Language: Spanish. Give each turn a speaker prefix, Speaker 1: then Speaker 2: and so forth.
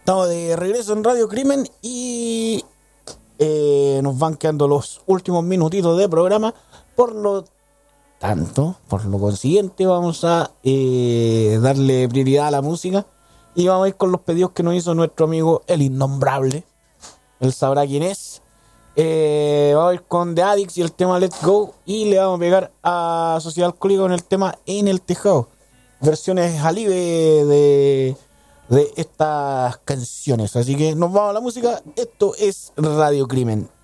Speaker 1: Estamos de regreso en Radio Crimen y nos van quedando los últimos minutitos de programa. Por lo consiguiente, vamos a darle prioridad a la música y vamos a ir con los pedidos que nos hizo nuestro amigo el Innombrable. Él sabrá quién es. Vamos a ir con The Addicts y el tema Let's Go, y le vamos a pegar a Sociedad Alcohólica con el tema En el Tejado. Versiones alive de estas canciones. Así que nos vamos a la música. Esto es Radio Crimen.